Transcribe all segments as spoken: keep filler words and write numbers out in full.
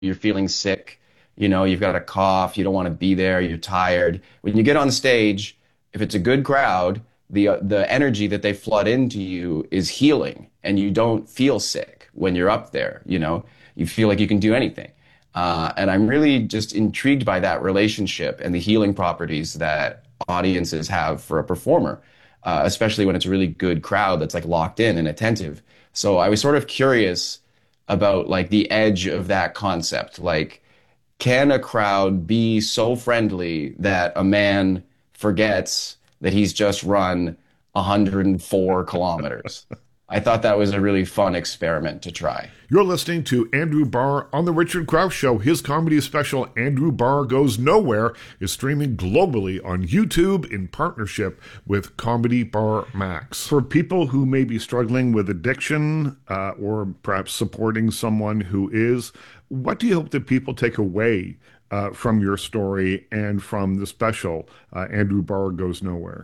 you're feeling sick, you know, you've got a cough, you don't want to be there, you're tired. When you get on stage, if it's a good crowd, the uh, the energy that they flood into you is healing, and you don't feel sick when you're up there, you know. You feel like you can do anything. Uh, and I'm really just intrigued by that relationship and the healing properties that audiences have for a performer, uh, especially when it's a really good crowd that's like locked in and attentive. So I was sort of curious about like the edge of that concept. Like, can a crowd be so friendly that a man forgets that he's just run one hundred four kilometers? I thought that was a really fun experiment to try. You're listening to Andrew Barr on The Richard Crouse Show. His comedy special, Andrew Barr Goes Nowhere, is streaming globally on YouTube in partnership with Comedy Bar Max. For people who may be struggling with addiction uh, or perhaps supporting someone who is, what do you hope that people take away uh, from your story and from the special, uh, Andrew Barr Goes Nowhere?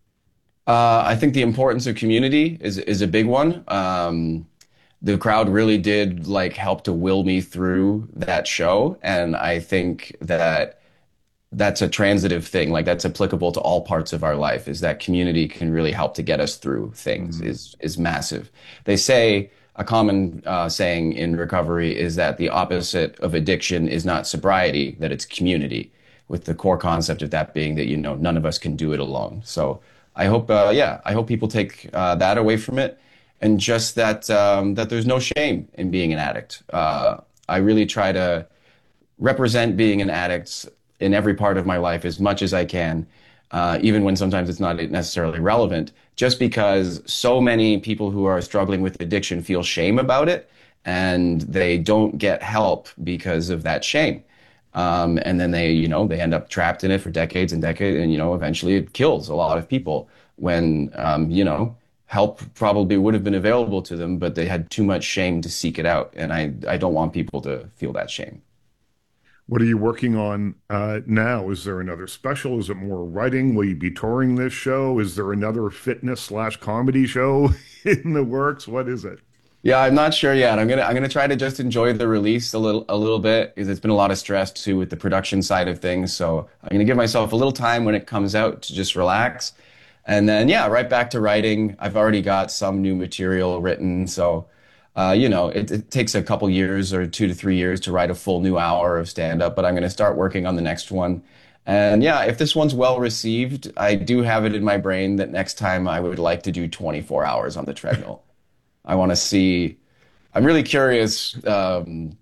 Uh, I think the importance of community is is a big one. Um, the crowd really did like help to will me through that show, and I think that that's a transitive thing. Like that's applicable to all parts of our life. Is that community can really help to get us through things mm-hmm. is is massive. They say a common uh, saying in recovery is that the opposite of addiction is not sobriety, that it's community. With the core concept of that being that you know none of us can do it alone. So. I hope, uh, yeah, I hope people take uh, that away from it, and just that um, that there's no shame in being an addict. Uh, I really try to represent being an addict in every part of my life as much as I can, uh, even when sometimes it's not necessarily relevant, just because so many people who are struggling with addiction feel shame about it, and they don't get help because of that shame. Um, and then they, you know, they end up trapped in it for decades and decades, and, you know, eventually it kills a lot of people when, um, you know, help probably would have been available to them, but they had too much shame to seek it out. And I, I don't want people to feel that shame. What are you working on uh, now? Is there another special? Is it more writing? Will you be touring this show? Is there another fitness slash comedy show in the works? What is it? Yeah, I'm not sure yet. I'm gonna I'm gonna try to just enjoy the release a little a little bit because it's been a lot of stress too with the production side of things. So I'm gonna give myself a little time when it comes out to just relax, and then yeah, right back to writing. I've already got some new material written, so uh, you know it, it takes a couple years or two to three years to write a full new hour of stand up. But I'm gonna start working on the next one, and yeah, if this one's well received, I do have it in my brain that next time I would like to do twenty-four hours on the treadmill. I want to see, I'm really curious. Um,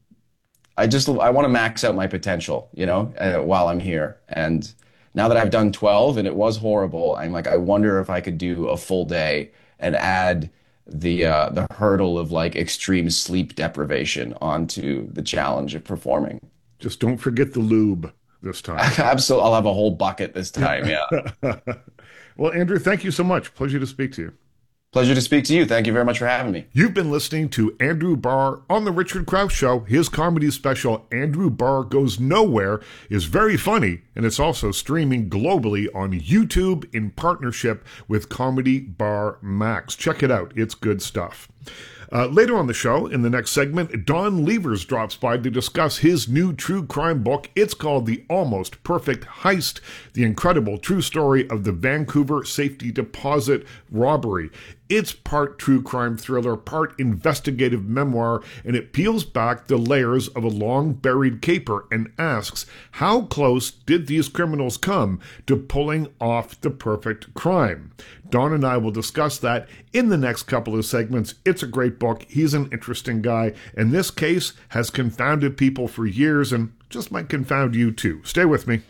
I just, I want to max out my potential, you know, uh, while I'm here. And now that I've done twelve and it was horrible, I'm like, I wonder if I could do a full day and add the, uh, the hurdle of like extreme sleep deprivation onto the challenge of performing. Just don't forget the lube this time. Absolutely. I'll have a whole bucket this time. Yeah. Well, Andrew, thank you so much. Pleasure to speak to you. Pleasure to speak to you. Thank you very much for having me. You've been listening to Andrew Barr on The Richard Crouse Show. His comedy special, Andrew Barr Goes Nowhere, is very funny, and it's also streaming globally on YouTube in partnership with Comedy Bar Max. Check it out. It's good stuff. Uh, later on the show, in the next segment, Don Levers drops by to discuss his new true crime book. It's called The Almost Perfect Heist, the incredible true story of the Vancouver Safety Deposit robbery. It's part true crime thriller, part investigative memoir, and it peels back the layers of a long-buried caper and asks, how close did these criminals come to pulling off the perfect crime? Don and I will discuss that in the next couple of segments. It's a great book. He's an interesting guy, and this case has confounded people for years and just might confound you too. Stay with me.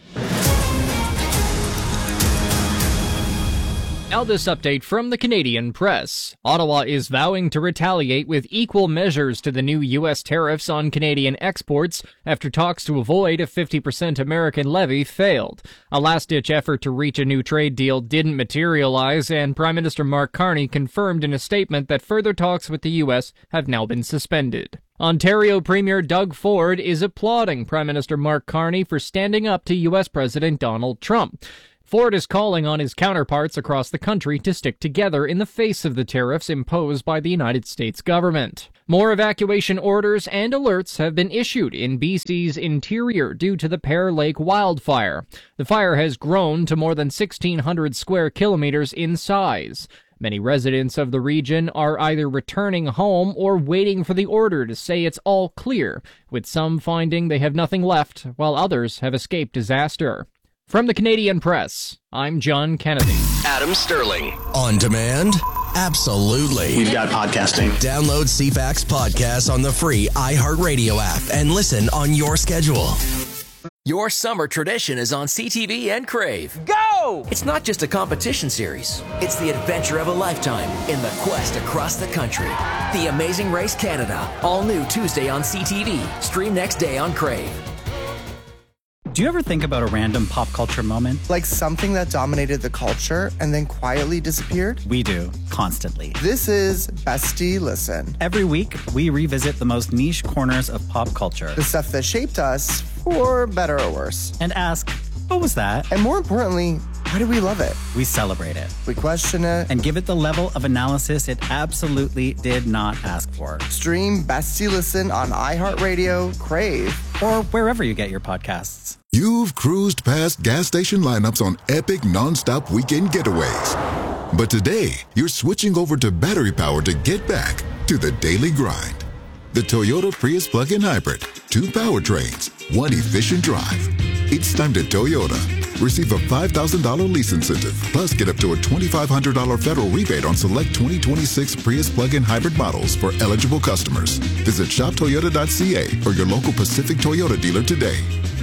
Now this update from the Canadian press. Ottawa is vowing to retaliate with equal measures to the new U S tariffs on Canadian exports after talks to avoid a fifty percent American levy failed. A last-ditch effort to reach a new trade deal didn't materialize, and Prime Minister Mark Carney confirmed in a statement that further talks with the U S have now been suspended. Ontario Premier Doug Ford is applauding Prime Minister Mark Carney for standing up to U S President Donald Trump. Ford is calling on his counterparts across the country to stick together in the face of the tariffs imposed by the United States government. More evacuation orders and alerts have been issued in B C's interior due to the Pear Lake wildfire. The fire has grown to more than sixteen hundred square kilometers in size. Many residents of the region are either returning home or waiting for the order to say it's all clear, with some finding they have nothing left, while others have escaped disaster. From the Canadian Press, I'm John Kennedy. Adam Sterling. On demand? Absolutely. We've got podcasting. Download C FAX podcasts on the free iHeartRadio app and listen on your schedule. Your summer tradition is on C T V and Crave. Go! It's not just a competition series. It's the adventure of a lifetime in the quest across the country. The Amazing Race Canada. All new Tuesday on C T V. Stream next day on Crave. Do you ever think about a random pop culture moment? Like something that dominated the culture and then quietly disappeared? We do, constantly. This is Bestie Listen. Every week, we revisit the most niche corners of pop culture. The stuff that shaped us, for better or worse. And ask, what was that? And more importantly, why do we love it? We celebrate it. We question it. And give it the level of analysis it absolutely did not ask for. Stream Bestie Listen on iHeartRadio, Crave, or wherever you get your podcasts. You've cruised past gas station lineups on epic non-stop weekend getaways. But today, you're switching over to battery power to get back to the daily grind. The Toyota Prius Plug-in Hybrid. Two powertrains, one efficient drive. It's time to Toyota. Receive a five thousand dollars lease incentive, plus get up to a twenty-five hundred dollars federal rebate on select twenty twenty-six Prius plug-in hybrid models for eligible customers. Visit shop toyota dot c a or your local Pacific Toyota dealer today.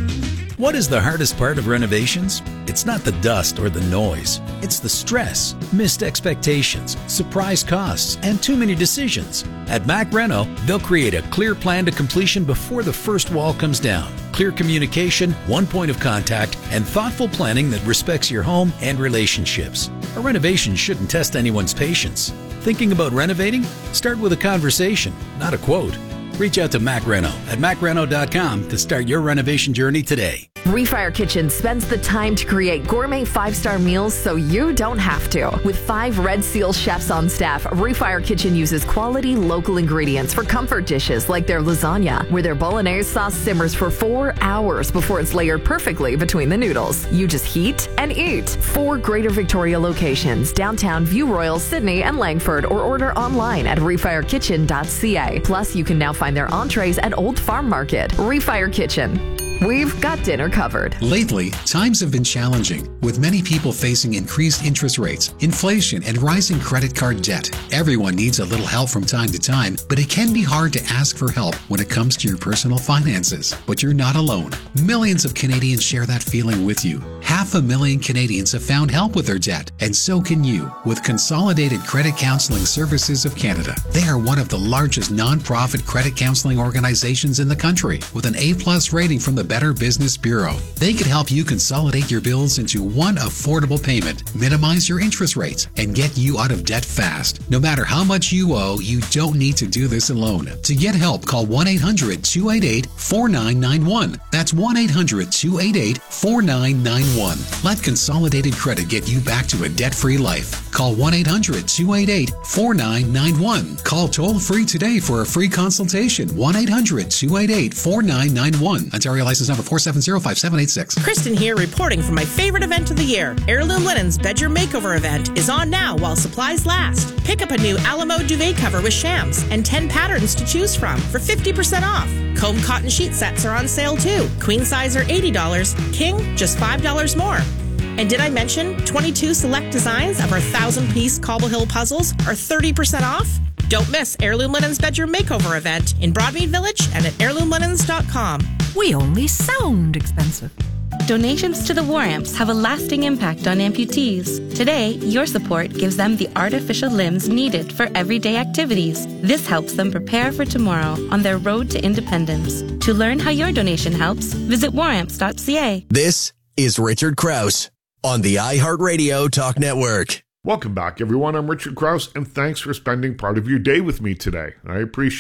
What is the hardest part of renovations? It's not the dust or the noise. It's the stress, missed expectations, surprise costs, and too many decisions. At Mac Reno, they'll create a clear plan to completion before the first wall comes down. Clear communication, one point of contact, and thoughtful planning that respects your home and relationships. A renovation shouldn't test anyone's patience. Thinking about renovating? Start with a conversation, not a quote. Reach out to Mac Reno at mac reno dot com to start your renovation journey today. Refire Kitchen spends the time to create gourmet five-star meals so you don't have to. With five Red Seal chefs on staff, Refire Kitchen uses quality local ingredients for comfort dishes like their lasagna, where their bolognese sauce simmers for four hours before it's layered perfectly between the noodles. You just heat and eat. Four Greater Victoria locations, downtown, View Royal, Sydney, and Langford, or order online at refire kitchen dot c a. Plus, you can now find their entrees at Old Farm Market. Refire Kitchen. We've got dinner covered. Lately, times have been challenging, with many people facing increased interest rates, inflation, and rising credit card debt. Everyone needs a little help from time to time, but it can be hard to ask for help when it comes to your personal finances. But you're not alone. Millions of Canadians share that feeling with you. Half a million Canadians have found help with their debt, and so can you with Consolidated Credit Counseling Services of Canada. They are one of the largest non-profit credit counseling organizations in the country, with an A-plus rating from the Better Business Bureau. They could help you consolidate your bills into one affordable payment, minimize your interest rates, and get you out of debt fast. No matter how much you owe, you don't need to do this alone. To get help, call one eight hundred two eight eight four nine nine one. That's one eight hundred two eight eight four nine nine one. Let Consolidated Credit get you back to a debt-free life. Call one eight hundred two eight eight four nine nine one. Call toll-free today for a free consultation. one eight hundred two eight eight four nine nine one. Ontario license number four seven zero five seven eight six. Kristen here, reporting for my favorite event of the year. Heirloom Linens Bedroom Makeover event is on now while supplies last. Pick up a new Alamo duvet cover with shams and ten patterns to choose from for fifty percent off. Comb cotton sheet sets are on sale too. Queen size are eighty dollars, king just five dollars more. And did I mention twenty-two select designs of our one thousand piece Cobble Hill puzzles are thirty percent off? Don't miss Heirloom Linens Bedroom Makeover event in Broadmead Village and at heirloom linens dot com. We only sound expensive. Donations to the War Amps have a lasting impact on amputees. Today, your support gives them the artificial limbs needed for everyday activities. This helps them prepare for tomorrow on their road to independence. To learn how your donation helps, visit war amps dot c a. This is Richard Krause on the iHeartRadio Talk Network. Welcome back, everyone. I'm Richard Krause, and thanks for spending part of your day with me today. I appreciate it.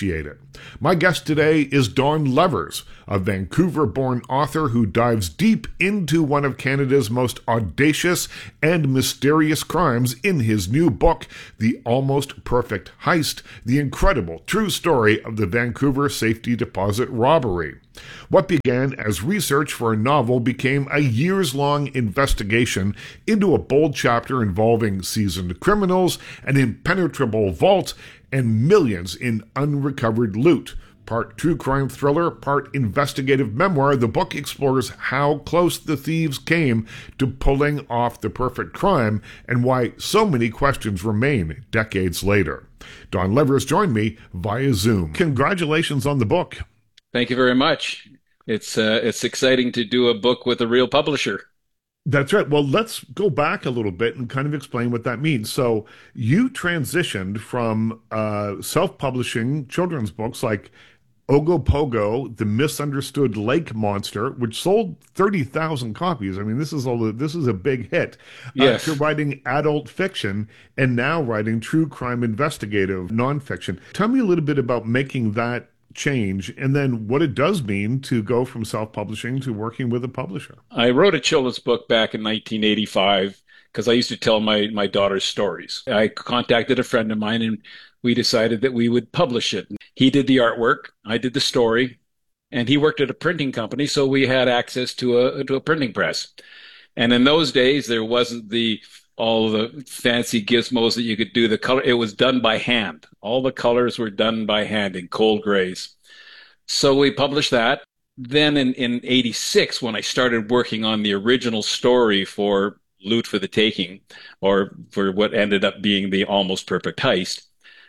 My guest today is Dawn Levers, a Vancouver-born author who dives deep into one of Canada's most audacious and mysterious crimes in his new book, The Almost Perfect Heist, the incredible true story of the Vancouver Safety Deposit robbery. What began as research for a novel became a years-long investigation into a bold chapter involving seasoned criminals, an impenetrable vault, and millions in unrecovered loot. Part true crime thriller, part investigative memoir, the book explores how close the thieves came to pulling off the perfect crime and why so many questions remain decades later. Dawn Levers joined me via Zoom. Congratulations on the book. Thank you very much. It's uh, it's exciting to do a book with a real publisher. That's right. Well, let's go back a little bit and kind of explain what that means. So you transitioned from uh, self-publishing children's books like Ogopogo, The Misunderstood Lake Monster, which sold thirty thousand copies. I mean, this is all. This is a big hit. Yes. Uh, to writing adult fiction and now writing true crime investigative nonfiction. Tell me a little bit about making that change and then what it does mean to go from self-publishing to working with a publisher. I wrote a children's book back in nineteen eighty-five because I used to tell my, my daughter's stories. I contacted a friend of mine and we decided that we would publish it. He did the artwork, I did the story, and he worked at a printing company, so we had access to a to a printing press. And in those days, there wasn't the all the fancy gizmos that you could do. The color, it was done by hand. All the colors were done by hand in cold grays. So we published that. Then in, in eighty-six, when I started working on the original story for Loot for the Taking, or for what ended up being the Almost Perfect Heist,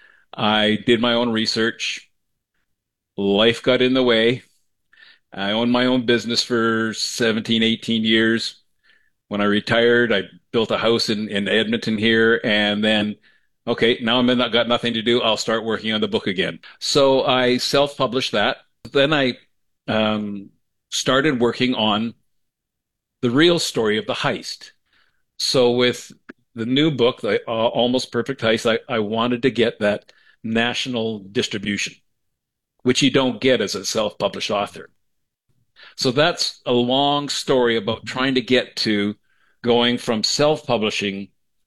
I did my own research. Life got in the way. I owned my own business for seventeen, eighteen years. When I retired, I built a house in, in Edmonton here, and then, okay, now I'm not got nothing to do. I'll start working on the book again. So I self-published that. Then I um, started working on the real story of the heist. So with the new book, the uh, Almost Perfect Heist, I, I wanted to get that national distribution, which you don't get as a self-published author. So that's a long story about trying to get to going from self-publishing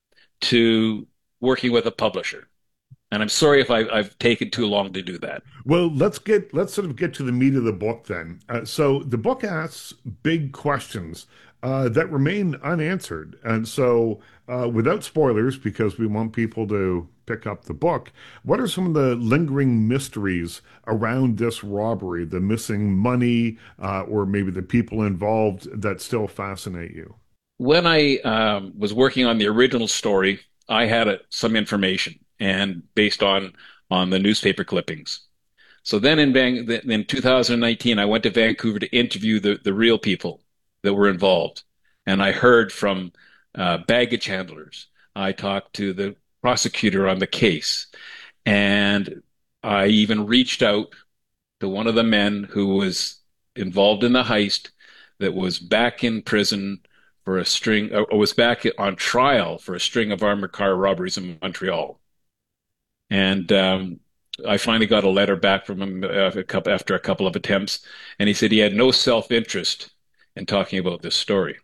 to working with a publisher. And I'm sorry if I, I've taken too long to do that. Well, let's get let's sort of get to the meat of the book then. Uh, so the book asks big questions uh, that remain unanswered. And so uh, without spoilers, because we want people to pick up the book, what are some of the lingering mysteries around this robbery, the missing money, uh, or maybe the people involved that still fascinate you? When I um, was working on the original story, I had a, some information, and based on on the newspaper clippings. So then in Van, in two thousand nineteen, I went to Vancouver to interview the, the real people that were involved. And I heard from uh, baggage handlers. I talked to the prosecutor on the case. And I even reached out to one of the men who was involved in the heist that was back in prison for a string, or was back on trial for a string of armored car robberies in Montreal. And um, I finally got a letter back from him a couple, after a couple of attempts, and he said he had no self-interest in talking about this story.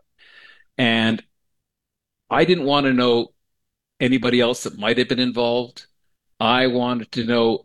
And I didn't want to know anybody else that might have been involved. I wanted to know,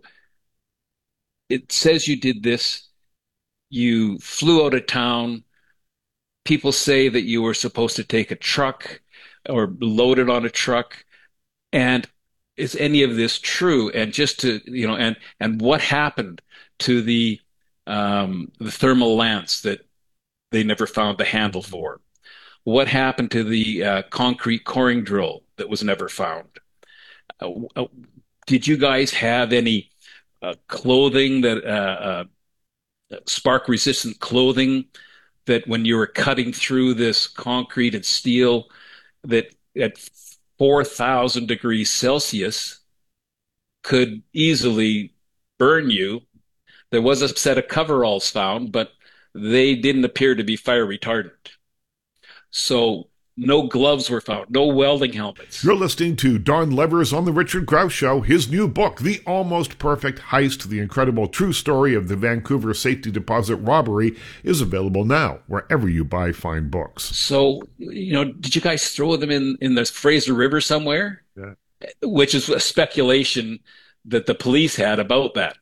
it says you did this, you flew out of town, people say that you were supposed to take a truck or load it on a truck, and is any of this true? And just to, you know, and and what happened to the um, the thermal lance that they never found the handle for? What happened to the uh, concrete coring drill that was never found? Uh, uh, did you guys have any uh, clothing that uh, uh, spark-resistant clothing that when you were cutting through this concrete and steel, that at four thousand degrees Celsius could easily burn you? There was a set of coveralls found, but they didn't appear to be fire retardant. So No gloves were found. No welding helmets. You're listening to Don Levers on The Richard Crouse Show. His new book, The Almost Perfect Heist, the incredible true story of the Vancouver safety deposit robbery, is available now wherever you buy fine books. So, you know, did you guys throw them in, in the Fraser River somewhere? Yeah. Which is a speculation that the police had about that.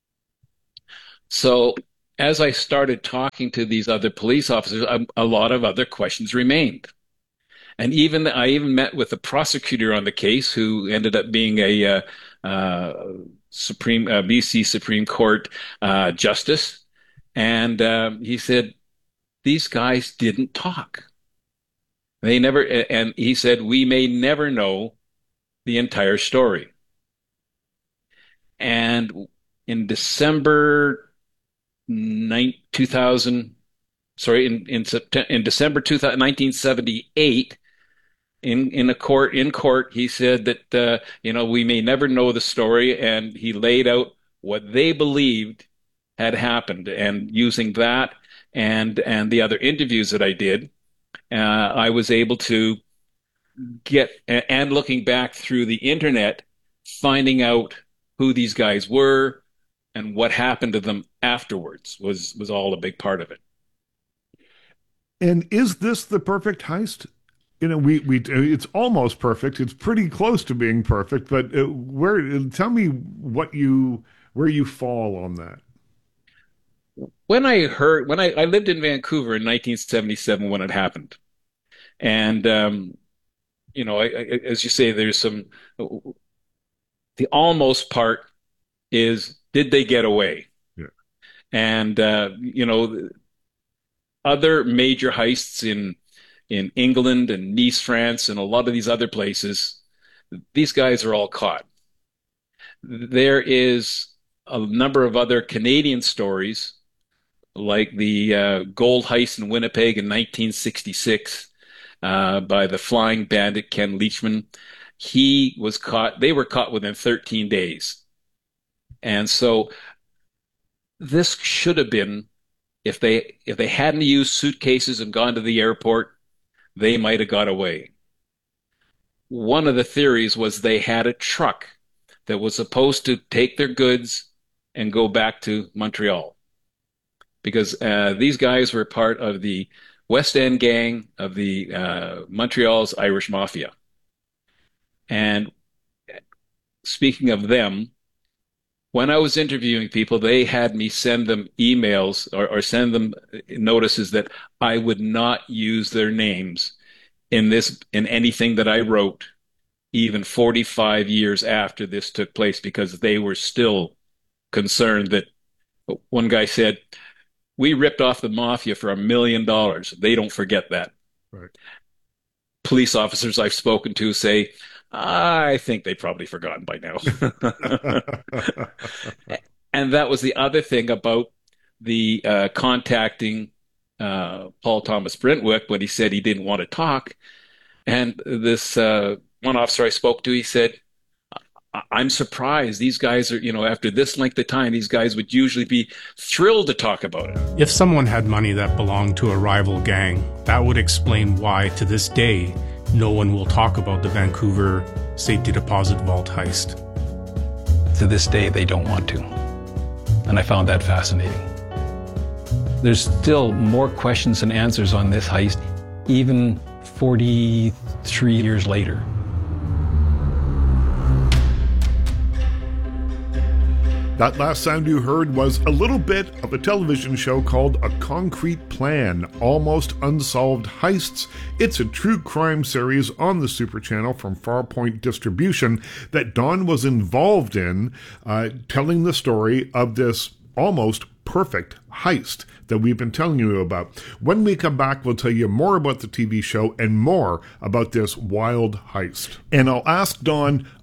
So as I started talking to these other police officers, a, a lot of other questions remained. And even I even met with the prosecutor on the case, who ended up being a uh, uh, Supreme uh, B C Supreme Court uh, justice, and um, he said these guys didn't talk. They never, and he said we may never know the entire story. And in December two thousand, sorry, in in, September, in December nineteen seventy-eight. In in a court in court, he said that uh, you know we may never know the story, and he laid out what they believed had happened. And using that and and the other interviews that I did, uh, I was able to get, and looking back through the internet, finding out who these guys were and what happened to them afterwards was was all a big part of it. And is this the perfect heist? You know, we, we it's almost perfect. It's pretty close to being perfect, but uh, where? Tell me what you where you fall on that. When I heard, when I, I lived in Vancouver in nineteen seventy-seven when it happened, and um, you know, I, I, as you say, there's some. The almost part is, did they get away? Yeah. And uh, you know, other major heists in. in England and Nice, France, and a lot of these other places, these guys are all caught. There is a number of other Canadian stories, like the uh, gold heist in Winnipeg in nineteen sixty-six uh, by the flying bandit Ken Leachman. He was caught, they were caught within thirteen days. And so this should have been, if they if they hadn't used suitcases and gone to the airport, they might have got away. One of the theories was they had a truck that was supposed to take their goods and go back to Montreal, because uh, these guys were part of the West End gang of the uh, Montreal's Irish Mafia. And speaking of them, when I was interviewing people, they had me send them emails or, or send them notices that I would not use their names in this, in anything that I wrote, even forty-five years after this took place, because they were still concerned that, one guy said, we ripped off the mafia for a million dollars. They don't forget that. Right. Police officers I've spoken to say, I think they've probably forgotten by now. And that was the other thing about the uh, contacting uh, Paul Thomas Brentwick when he said he didn't want to talk. And this uh, one officer I spoke to, he said, I'm surprised. These guys are, you know, after this length of time, these guys would usually be thrilled to talk about it. If someone had money that belonged to a rival gang, that would explain why, to this day, no one will talk about the Vancouver safety deposit vault heist. To this day, they don't want to. And I found that fascinating. There's still more questions than answers on this heist, even forty-three years later. That last sound you heard was a little bit of a television show called A Concrete Plan, Almost Unsolved Heists. It's a true crime series on the Super Channel from Farpoint Distribution that Don was involved in, uh, telling the story of this almost perfect heist that we've been telling you about. When we come back, we'll tell you more about the T V show and more about this wild heist. And I'll ask Don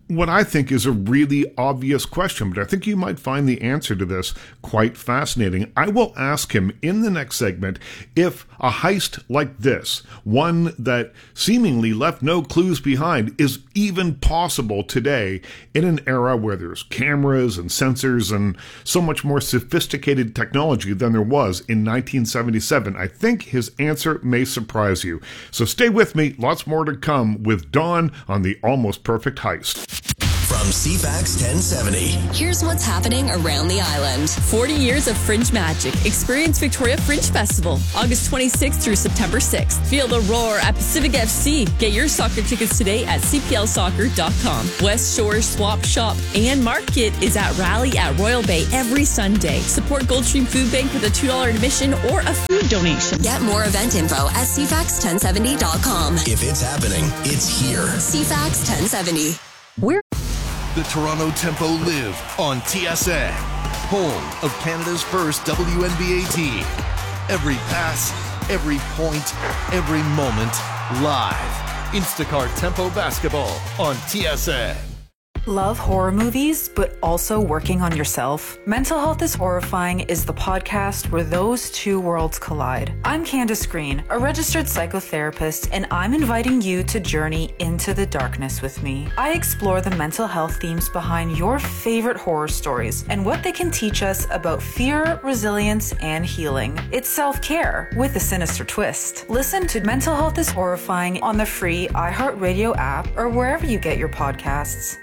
what I think is a really obvious question, but I think you might find the answer to this quite fascinating. I will ask him in the next segment if a heist like this, one that seemingly left no clues behind, is even possible today in an era where there's cameras and sensors and so much more sophisticated technology than there was in nineteen seventy-seven. I think his answer may surprise you. So stay with me. Lots more to come with Dawn on the Almost Perfect Heist. From C FAX ten seventy. Here's what's happening around the island. forty years of Fringe magic. Experience Victoria Fringe Festival, August twenty-sixth through September sixth. Feel the roar at Pacific F C. Get your soccer tickets today at c p l soccer dot com. West Shore Swap Shop and Market is at Rally at Royal Bay every Sunday. Support Goldstream Food Bank with a two dollars admission or a food donation. Get more event info at c fax ten seventy dot com. If it's happening, it's here. C FAX ten seventy. We're The Toronto Tempo live on T S A, home of Canada's first W N B A team. Every pass, every point, every moment, live. Instacart Tempo Basketball on T S A. Love horror movies, but also working on yourself? Mental Health is Horrifying is the podcast where those two worlds collide. I'm Candace Green, a registered psychotherapist, and I'm inviting you to journey into the darkness with me. I explore the mental health themes behind your favorite horror stories and what they can teach us about fear, resilience, and healing. It's self-care with a sinister twist. Listen to Mental Health is Horrifying on the free iHeartRadio app or wherever you get your podcasts.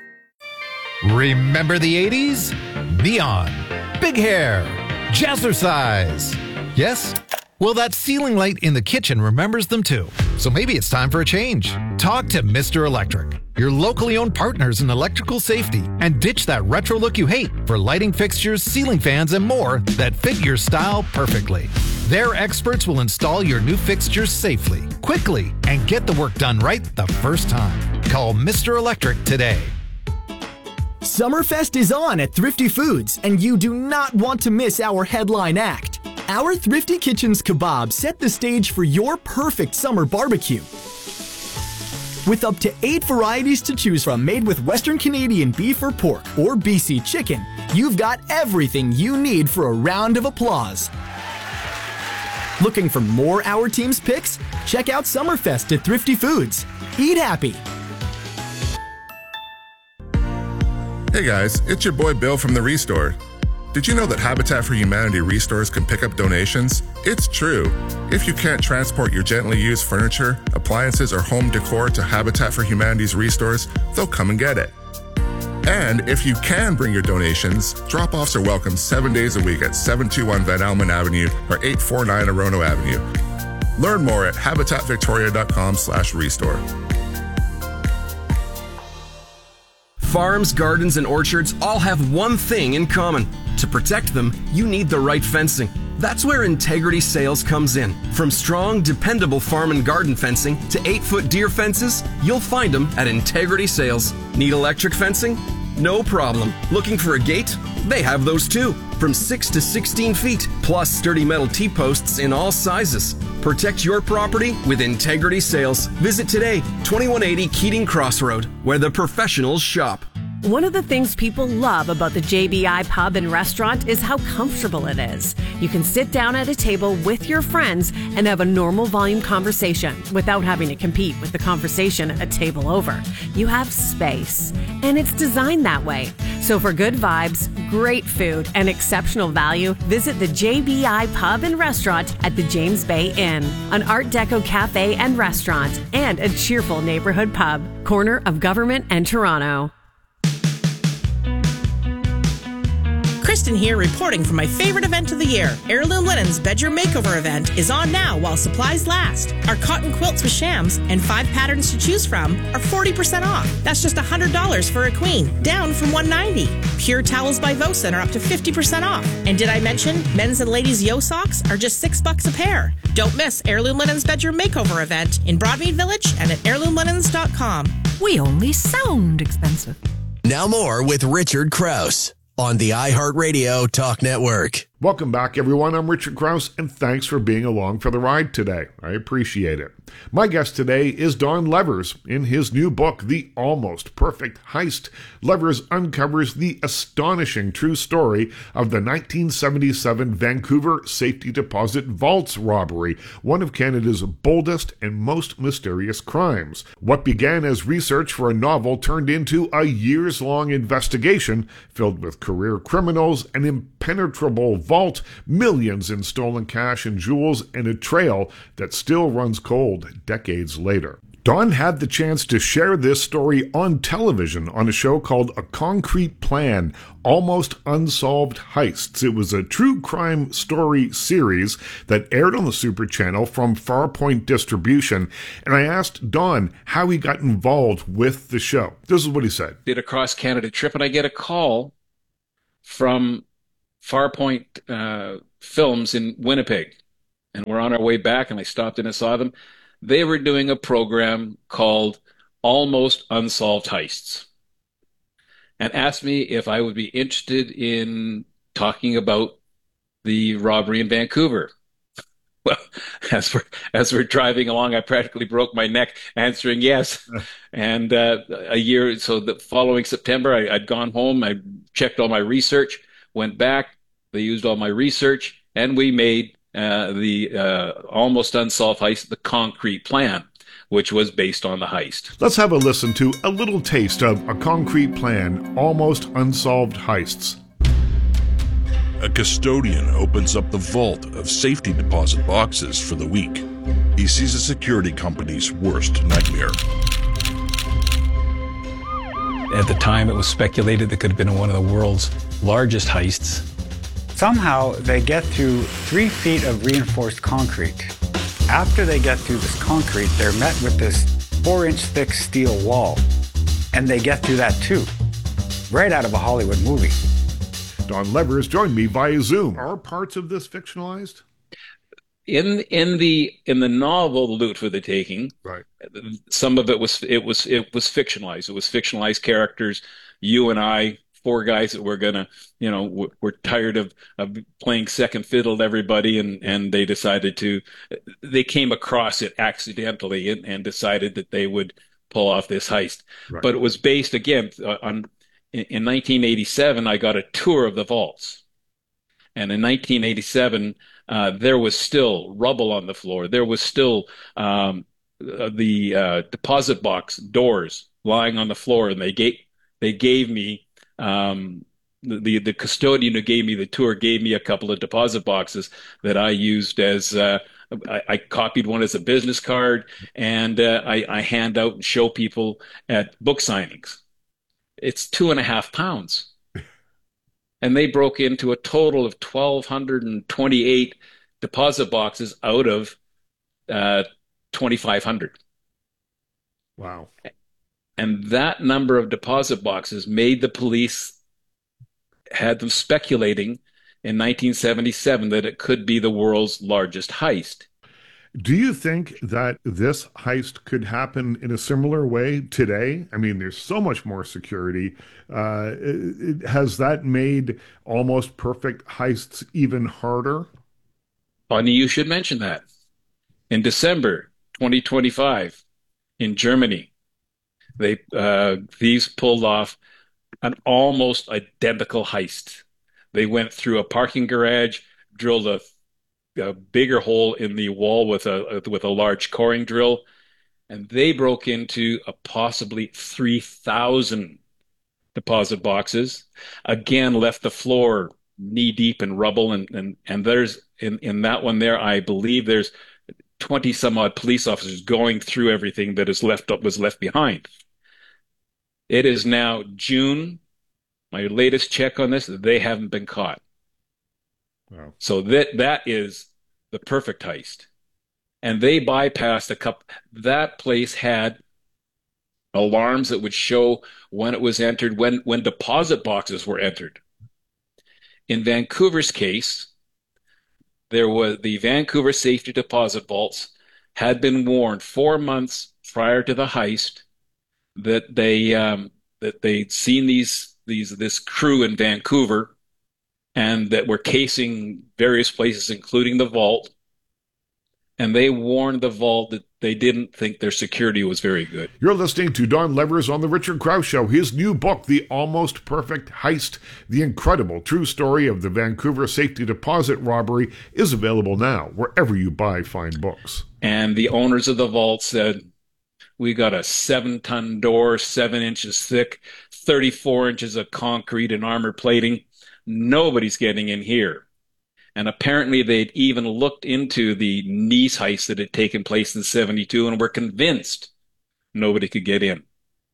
Remember the eighties? Neon, big hair, jazzercise. Yes? Well, that ceiling light in the kitchen remembers them too. So maybe it's time for a change. Talk to Mister Electric, your locally owned partners in electrical safety, and ditch that retro look you hate for lighting fixtures, ceiling fans, and more that fit your style perfectly. Their experts will install your new fixtures safely, quickly, and get the work done right the first time. Call Mister Electric today. Summerfest is on at Thrifty Foods, and you do not want to miss our headline act. Our Thrifty Kitchens kebab set the stage for your perfect summer barbecue. With up to eight varieties to choose from made with Western Canadian beef or pork or B C chicken, you've got everything you need for a round of applause. Looking for more Our Team's picks? Check out Summerfest at Thrifty Foods. Eat happy. Hey guys, it's your boy Bill from The Restore. Did you know that Habitat for Humanity Restores can pick up donations? It's true. If you can't transport your gently used furniture, appliances, or home decor to Habitat for Humanity's Restores, they'll come and get it. And if you can bring your donations, drop-offs are welcome seven days a week at seven two one Van Almen Avenue or eight four nine Orono Avenue. Learn more at habitat victoria dot com slash restore. Farms, gardens, and orchards all have one thing in common. To protect them, you need the right fencing. That's where Integrity Sales comes in. From strong, dependable farm and garden fencing to eight-foot deer fences, you'll find them at Integrity Sales. Need electric fencing? No problem. Looking for a gate? They have those too. From six to sixteen feet, plus sturdy metal T-posts in all sizes. Protect your property with Integrity Sales. Visit today, twenty-one eighty Keating Crossroad, where the professionals shop. One of the things people love about the J B I Pub and Restaurant is how comfortable it is. You can sit down at a table with your friends and have a normal volume conversation without having to compete with the conversation a table over. You have space, and it's designed that way. So for good vibes, great food, and exceptional value, visit the J B I Pub and Restaurant at the James Bay Inn, an Art Deco cafe and restaurant, and a cheerful neighborhood pub, corner of Government and Toronto. Kristen here reporting for my favorite event of the year. Heirloom Linens Bedroom Makeover event is on now while supplies last. Our cotton quilts with shams and five patterns to choose from are forty percent off. That's just one hundred dollars for a queen, down from one hundred ninety dollars. Pure towels by Vosen are up to fifty percent off. And did I mention men's and ladies' yo socks are just six bucks a pair? Don't miss Heirloom Linens Bedroom Makeover event in Broadmead Village and at heirloom linens dot com. We only sound expensive. Now more with Richard Krause on the iHeartRadio Talk Network. Welcome back, everyone. I'm Richard Krause, and thanks for being along for the ride today. I appreciate it. My guest today is Don Levers. In his new book, The Almost Perfect Heist, Levers uncovers the astonishing true story of the nineteen seventy-seven Vancouver Safety Deposit Vaults robbery, one of Canada's boldest and most mysterious crimes. What began as research for a novel turned into a years-long investigation filled with career criminals, an impenetrable vault, millions in stolen cash and jewels, and a trail that still runs cold decades later. Don had the chance to share this story on television on a show called A Concrete Plan, Almost Unsolved Heists. It was a true crime story series that aired on the Super Channel from Farpoint Distribution, and I asked Don how he got involved with the show. This is what he said. Did a cross-Canada trip, and I get a call from Farpoint uh, Films in Winnipeg, and we're on our way back, and I stopped in and saw them. They were doing a program called Almost Unsolved Heists, and asked me if I would be interested in talking about the robbery in Vancouver. Well, as we're, as we're driving along, I practically broke my neck answering yes. And uh, a year, so the following September, I, I'd gone home, I checked all my research, went back, they used all my research, and we made uh, the uh, Almost Unsolved Heist, The Concrete Plan, which was based on the heist. Let's have a listen to a little taste of A Concrete Plan, Almost Unsolved Heists. A custodian opens up the vault of safety deposit boxes for the week. He sees a security company's worst nightmare. At the time, it was speculated that could have been one of the world's largest heists. Somehow, they get through three feet of reinforced concrete. After they get through this concrete, they're met with this four-inch thick steel wall. And they get through that too, right out of a Hollywood movie. Don Levers joined me via Zoom. Are parts of this fictionalized? In in the in the novel Loot for the Taking, right. Some of it was it was it was fictionalized. It was fictionalized characters. You and I, four guys that were gonna, you know, we're, we're tired of, of playing second fiddle to everybody, and, and they decided to, they came across it accidentally and, and decided that they would pull off this heist. Right. But it was based again on. In nineteen eighty-seven, I got a tour of the vaults. And in nineteen eighty-seven, uh, there was still rubble on the floor. There was still um, the uh, deposit box doors lying on the floor. And they gave, they gave me, um, the, the custodian who gave me the tour gave me a couple of deposit boxes that I used as, uh, I, I copied one as a business card, and uh, I, I hand out and show people at book signings. It's two and a half pounds. And they broke into a total of one thousand two hundred twenty-eight deposit boxes out of uh, twenty-five hundred. Wow. And that number of deposit boxes made the police, had them speculating in nineteen seventy-seven that it could be the world's largest heist. Do you think that this heist could happen in a similar way today? I mean, there's so much more security. Uh, it, it, has that made almost perfect heists even harder? Funny you should mention that. In December twenty twenty-five, in Germany, they uh, thieves pulled off an almost identical heist. They went through a parking garage, drilled a a bigger hole in the wall with a with a large coring drill, and they broke into a possibly three thousand deposit boxes. Again, left the floor knee deep in rubble, and and and there's in in that one there, I believe there's twenty some odd police officers going through everything that is left up was left behind. It is now June. My latest check on this, they haven't been caught. Wow. So that that is the perfect heist. And they bypassed a couple. That place had alarms that would show when it was entered, when, when deposit boxes were entered. In Vancouver's case, there was the Vancouver Safety Deposit Vaults had been warned four months prior to the heist that they um, that they'd seen these these this crew in Vancouver and that were casing various places, including the vault. And they warned the vault that they didn't think their security was very good. You're listening to Don Levers on The Richard Krause Show. His new book, The Almost Perfect Heist, The Incredible True Story of the Vancouver Safety Deposit Robbery, is available now wherever you buy fine books. And the owners of the vault said, we got a seven-ton door, seven inches thick, thirty-four inches of concrete and armor plating. Nobody's getting in here. And apparently they'd even looked into the Nice heist that had taken place in seventy-two and were convinced nobody could get in.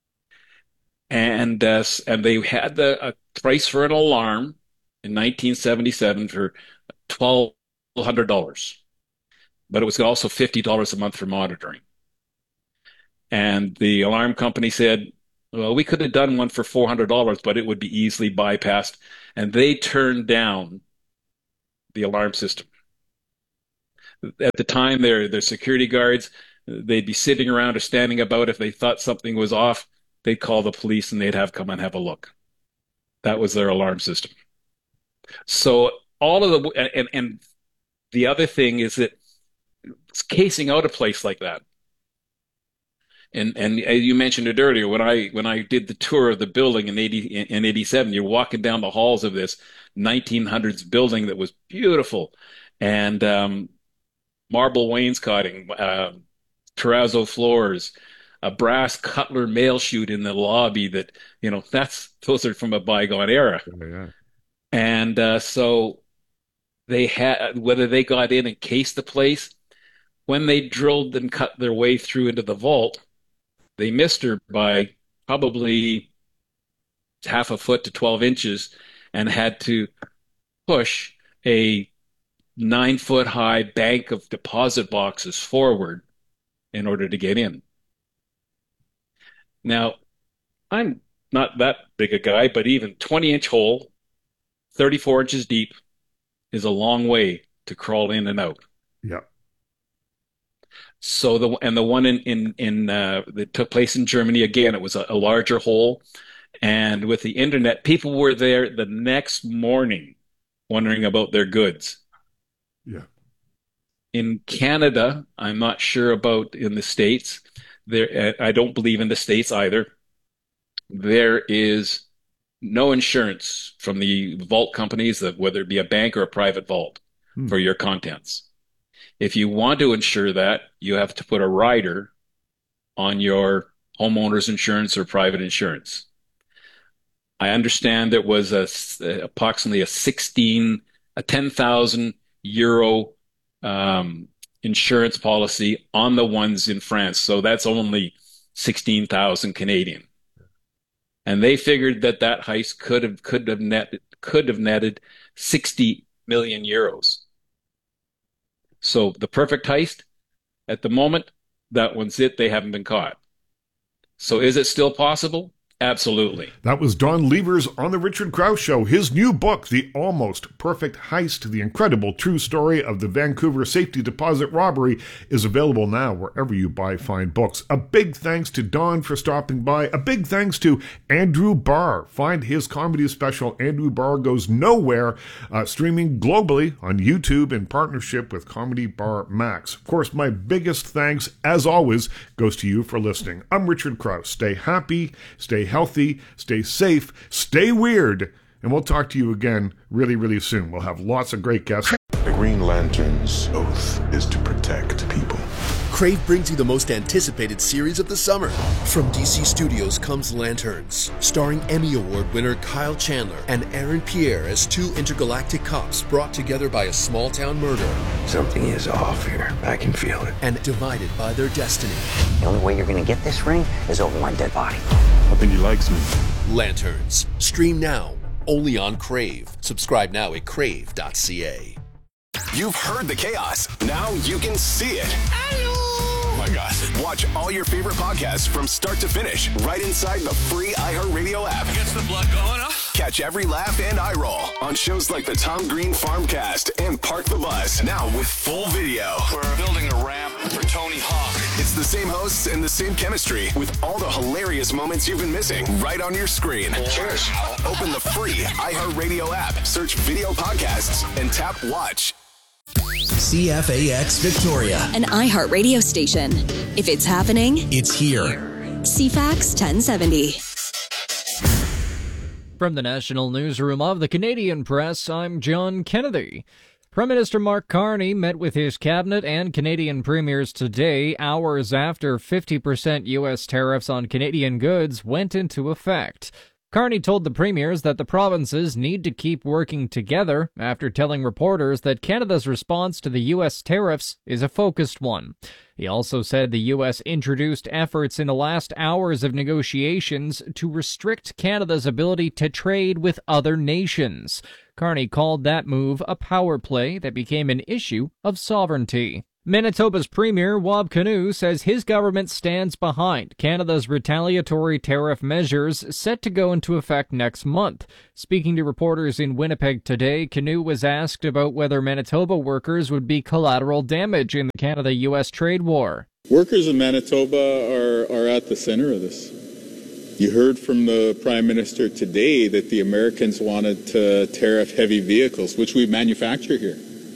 And uh, and they had the a price for an alarm in nineteen seventy-seven for twelve hundred dollars. But it was also fifty dollars a month for monitoring. And the alarm company said, well, we could have done one for four hundred dollars, but it would be easily bypassed. And they turned down the alarm system. At the time, their their security guards, they'd be sitting around or standing about. If they thought something was off, they'd call the police and they'd have come and have a look. That was their alarm system. So all of the and and the other thing is that it's casing out a place like that. And and you mentioned it earlier when I when I did the tour of the building in eighty in eighty-seven. You're walking down the halls of this nineteen hundreds building that was beautiful, and um, marble wainscoting, uh, terrazzo floors, a brass Cutler mail chute in the lobby. That you know that's those are from a bygone era. Oh, yeah. And uh, so they had whether they got in and cased the place when they drilled and cut their way through into the vault. They missed her by probably half a foot to twelve inches and had to push a nine foot high bank of deposit boxes forward in order to get in. Now, I'm not that big a guy, but even twenty inch hole, thirty-four inches deep, is a long way to crawl in and out. Yeah. So the and the one in in in uh, that took place in Germany, again, it was a, a larger hole, and with the internet, people were there the next morning, wondering about their goods. Yeah. In Canada, I'm not sure about in the States. There, I don't believe in the States either. There is no insurance from the vault companies, of whether it be a bank or a private vault, hmm. for your contents. If you want to insure that, you have to put a rider on your homeowner's insurance or private insurance. I understand there was a, approximately a sixteen, a ten thousand euro um, insurance policy on the ones in France. So that's only sixteen thousand Canadian. And they figured that that heist could have could have netted could have netted sixty million euros. So the perfect heist, at the moment, that one's it. They haven't been caught. So is it still possible? Absolutely. That was Don Levers on The Richard Krause Show. His new book, The Almost Perfect Heist, The Incredible True Story of the Vancouver Safety Deposit Robbery, is available now wherever you buy fine books. A big thanks to Don for stopping by. A big thanks to Andrew Barr. Find his comedy special, Andrew Barr Goes Nowhere, uh, streaming globally on YouTube in partnership with Comedy Bar Max. Of course, my biggest thanks, as always, goes to you for listening. I'm Richard Krause. Stay happy, stay healthy, stay safe, stay weird, and we'll talk to you again really, really soon. We'll have lots of great guests. The Green Lantern's oath is to protect people. Crave brings you the most anticipated series of the summer. From D C Studios comes Lanterns, starring Emmy Award winner Kyle Chandler and Aaron Pierre as two intergalactic cops brought together by a small-town murder. Something is off here. I can feel it. And divided by their destiny. The only way you're going to get this ring is over my dead body. I think he likes me. Lanterns. Stream now, only on Crave. Subscribe now at crave dot c a. You've heard the chaos. Now you can see it. Oh my gosh. Watch all your favorite podcasts from start to finish right inside the free iHeartRadio app. Gets the blood going, huh? Catch every laugh and eye roll on shows like the Tom Green Farmcast and Park the Bus. Now with full video. We're building a ramp for Tony Hawk. It's the the same hosts and the same chemistry with all the hilarious moments you've been missing right on your screen. Cheers. Open the free iHeartRadio app, search video podcasts, and tap watch. C F A X Victoria, an iHeartRadio station. If it's happening, it's here. C FAX ten seventy. From the National Newsroom of the Canadian Press, I'm John Kennedy. Prime Minister Mark Carney met with his cabinet and Canadian premiers today, hours after fifty percent U S tariffs on Canadian goods went into effect. Carney told the premiers that the provinces need to keep working together after telling reporters that Canada's response to the U S tariffs is a focused one. He also said the U S introduced efforts in the last hours of negotiations to restrict Canada's ability to trade with other nations. Carney called that move a power play that became an issue of sovereignty. Manitoba's Premier Wab Kinew says his government stands behind Canada's retaliatory tariff measures set to go into effect next month. Speaking to reporters in Winnipeg today, Kinew was asked about whether Manitoba workers would be collateral damage in the Canada-U S trade war. Workers in Manitoba are, are at the center of this. You heard from the Prime Minister today that the Americans wanted to tariff heavy vehicles, which we manufacture here.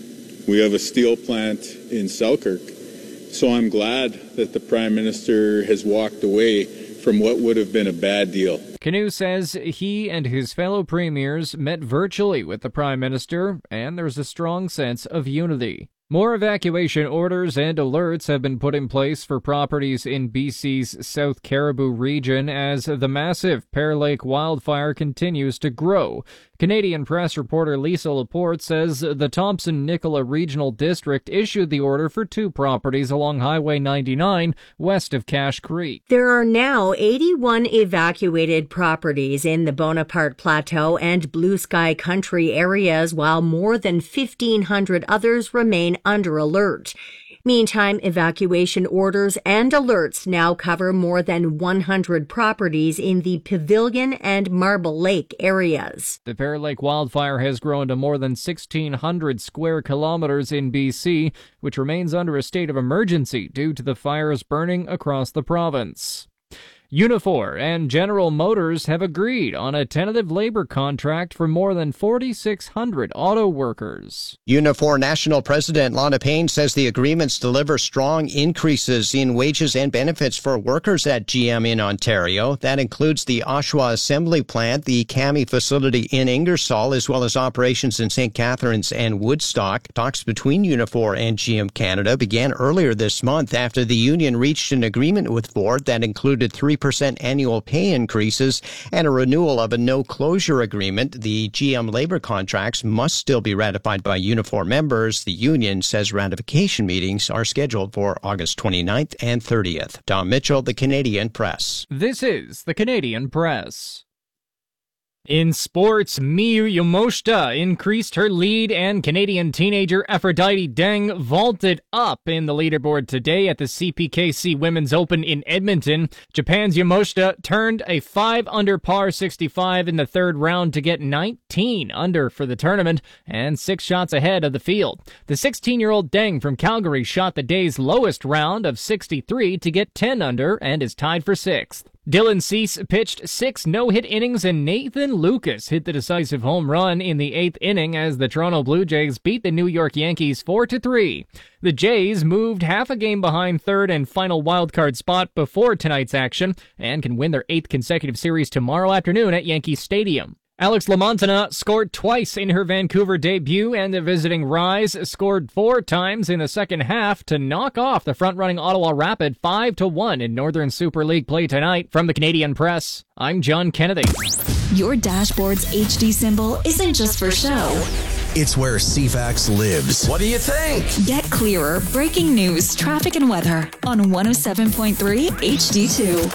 We have a steel plant in Selkirk, so I'm glad that the Prime Minister has walked away from what would have been a bad deal. Kinew says he and his fellow premiers met virtually with the Prime Minister, and there's a strong sense of unity. More evacuation orders and alerts have been put in place for properties in B C's South Caribou region as the massive Pear Lake wildfire continues to grow. Canadian Press reporter Lisa Laporte says the Thompson-Nicola Regional District issued the order for two properties along Highway ninety-nine west of Cache Creek. There are now eighty-one evacuated properties in the Bonaparte Plateau and Blue Sky Country areas, while more than fifteen hundred others remain under alert. Meantime, evacuation orders and alerts now cover more than one hundred properties in the Pavilion and Marble Lake areas. The Pear Lake wildfire has grown to more than sixteen hundred square kilometers in B C, which remains under a state of emergency due to the fires burning across the province. Unifor and General Motors have agreed on a tentative labor contract for more than forty-six hundred auto workers. Unifor National President Lana Payne says the agreements deliver strong increases in wages and benefits for workers at G M in Ontario. That includes the Oshawa Assembly Plant, the C A M I facility in Ingersoll, as well as operations in Saint Catharines and Woodstock. Talks between Unifor and G M Canada began earlier this month after the union reached an agreement with Ford that included three percent annual pay increases and a renewal of a no-closure agreement. The G M labor contracts must still be ratified by Unifor members. The union says ratification meetings are scheduled for August twenty-ninth and thirtieth. Tom Mitchell, The Canadian Press. This is The Canadian Press. In sports, Miyu Yomoshita increased her lead and Canadian teenager Aphrodite Deng vaulted up in the leaderboard today at the C P K C Women's Open in Edmonton. Japan's Yomoshita turned a five under par sixty-five in the third round to get nineteen under for the tournament and six shots ahead of the field. The sixteen-year-old Deng from Calgary shot the day's lowest round of sixty-three to get ten under and is tied for sixth. Dylan Cease pitched six no-hit innings and Nathan Lucas hit the decisive home run in the eighth inning as the Toronto Blue Jays beat the New York Yankees four to three. The Jays moved half a game behind third and final wildcard spot before tonight's action and can win their eighth consecutive series tomorrow afternoon at Yankee Stadium. Alex Lamontana scored twice in her Vancouver debut, and the visiting Rise scored four times in the second half to knock off the front-running Ottawa Rapid five to one in Northern Super League play tonight. From the Canadian Press, I'm John Kennedy. Your dashboard's H D symbol isn't just for show. It's where C FAX lives. What do you think? Get clearer breaking news, traffic, and weather on one oh seven point three H D two.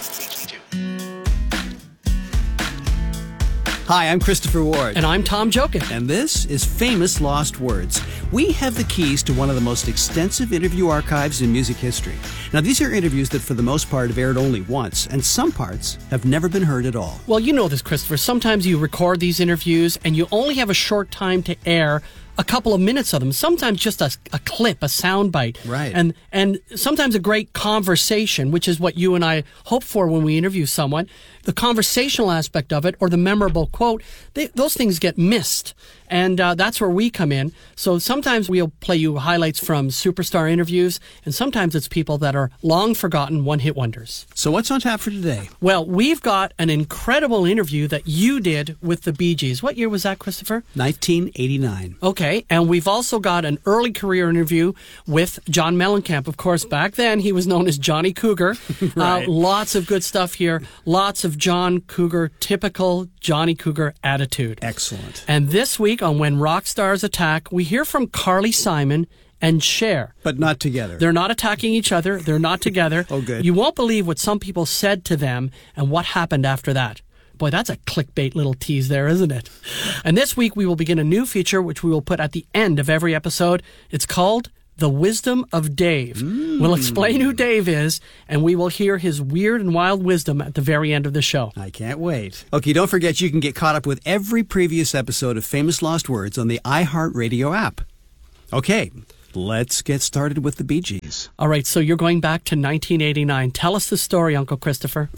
Hi, I'm Christopher Ward. And I'm Tom Jokin. And this is Famous Lost Words. We have the keys to one of the most extensive interview archives in music history. Now, these are interviews that for the most part have aired only once, and some parts have never been heard at all. Well, you know this, Christopher. Sometimes you record these interviews and you only have a short time to air a couple of minutes of them, sometimes just a, a clip, a sound bite. Right. And, and sometimes a great conversation, which is what you and I hope for when we interview someone. The conversational aspect of it or the memorable quote, they, those things get missed. And uh, that's where we come in. So sometimes we'll play you highlights from superstar interviews, and sometimes it's people that are long forgotten one-hit wonders. So what's on tap for today? Well, we've got an incredible interview that you did with the Bee Gees. What year was that, Christopher? nineteen eighty-nine. Okay, and we've also got an early career interview with John Mellencamp. Of course, back then he was known as Johnny Cougar. Right. uh, lots of good stuff here. Lots of John Cougar, typical Johnny Cougar attitude. Excellent. And this week on When Rock Stars Attack, we hear from Carly Simon and Cher. But not together. They're not attacking each other. They're not together. Oh, good. You won't believe what some people said to them and what happened after that. Boy, that's a clickbait little tease there, isn't it? And this week we will begin a new feature which we will put at the end of every episode. It's called The Wisdom of Dave. Mm. We'll explain who Dave is, and we will hear his weird and wild wisdom at the very end of the show. I can't wait. Okay, don't forget you can get caught up with every previous episode of Famous Lost Words on the iHeartRadio app. Okay, let's get started with the Bee Gees. All right, so you're going back to nineteen eighty-nine. Tell us the story, Uncle Christopher.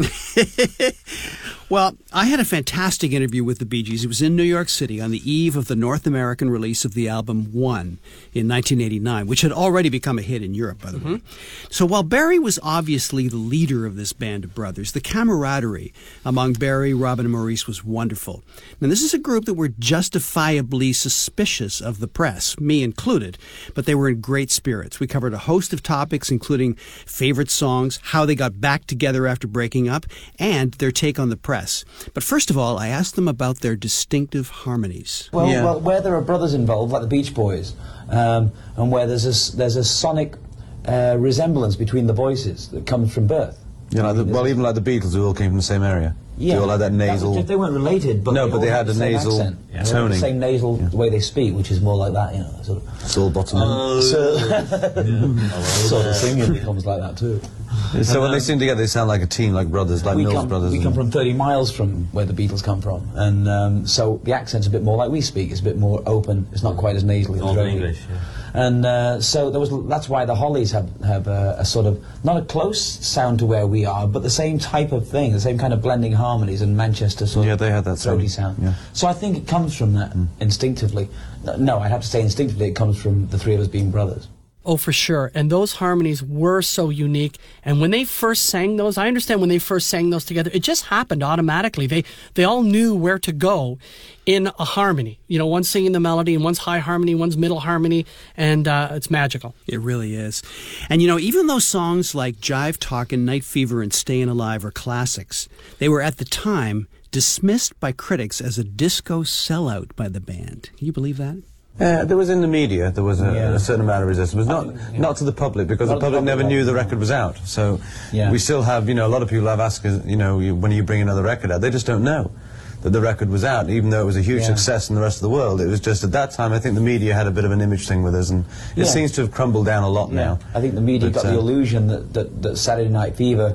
Well, I had a fantastic interview with the Bee Gees. It was in New York City on the eve of the North American release of the album One in nineteen eighty-nine, which had already become a hit in Europe, by the mm-hmm. way. So while Barry was obviously the leader of this band of brothers, the camaraderie among Barry, Robin, and Maurice was wonderful. Now, this is a group that were justifiably suspicious of the press, me included, but they were in great spirits. We covered a host of topics, including favorite songs, how they got back together after breaking up, and their take on the press. But first of all, I asked them about their distinctive harmonies. Well, yeah. well where there are brothers involved, like the Beach Boys, um, and where there's a, there's a sonic uh, resemblance between the voices that comes from birth. Yeah, like the, well, even like the Beatles, who all came from the same area. Yeah, they all had that nasal. That was, they weren't related, but no, they but they had the a nasal accent. Yeah. They toning. The same nasal yeah. way they speak, which is more like that, you know, sort of. It's all bottom uh, end. So, yeah. sort of singing becomes like that too. So when they sing together, they sound like a team, like brothers, like we Mills come, brothers. We come from thirty miles from where the Beatles come from, and um, so the accent's a bit more like we speak. It's a bit more open. It's not quite as nasally. Old English, yeah. And uh, so there was. That's why the Hollies have have a, a sort of not a close sound to where we are, but the same type of thing, the same kind of blending harmonies and Manchester sort yeah, of they had that throaty sound. sound. Yeah. So I think it comes from that mm. instinctively. No, I'd have to say instinctively it comes from the three of us being brothers. Oh, for sure. And those harmonies were so unique. And when they first sang those, I understand when they first sang those together, it just happened automatically. They they all knew where to go in a harmony. You know, one's singing the melody, and one's high harmony, one's middle harmony, and uh, it's magical. It really is. And, you know, even though songs like Jive Talkin', Night Fever, and Stayin' Alive are classics, they were at the time dismissed by critics as a disco sellout by the band. Can you believe that? Uh, there was in the media, there was a, yeah. a certain amount of resistance, but not yeah. not to the public, because not the public the never knew the record was out. So yeah. we still have, you know, a lot of people have asked us, you know, you, when you bring another record out, they just don't know that the record was out, even though it was a huge yeah. success in the rest of the world. It was just at that time, I think the media had a bit of an image thing with us, and it yeah. seems to have crumbled down a lot yeah. now. I think the media but, got uh, the illusion that, that, that Saturday Night Fever